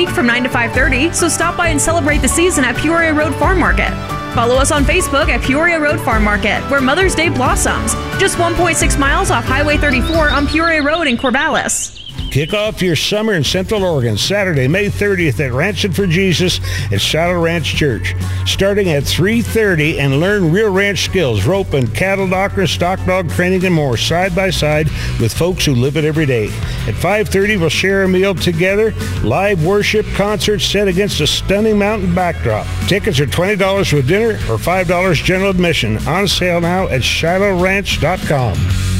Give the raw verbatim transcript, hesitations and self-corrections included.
week from nine to five thirty, so stop by and celebrate the season at Peoria Road Farm Market. Follow us on Facebook at Peoria Road Farm Market, where Mother's Day blossoms. Just one point six miles off Highway thirty-four on Peoria Road in Corvallis. Kick off your summer in Central Oregon, Saturday, May thirtieth at Ranching for Jesus at Shiloh Ranch Church. Starting at three thirty, and learn real ranch skills, rope and cattle doctor, stock dog training, and more, side by side with folks who live it every day. At five thirty, we'll share a meal together, live worship concerts set against a stunning mountain backdrop. Tickets are twenty dollars with dinner or five dollars general admission. On sale now at shiloh ranch dot com.